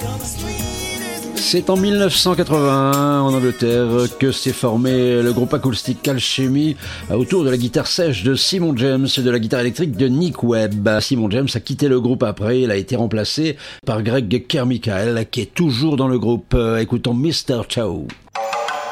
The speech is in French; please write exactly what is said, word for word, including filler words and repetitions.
C'est en dix-neuf cent quatre-vingt-un, en Angleterre, que s'est formé le groupe acoustique Alchemy autour de la guitare sèche de Simon James et de la guitare électrique de Nick Webb. Simon James a quitté le groupe après, il a été remplacé par Greg Carmichael, qui est toujours dans le groupe. Écoutons mister Chow.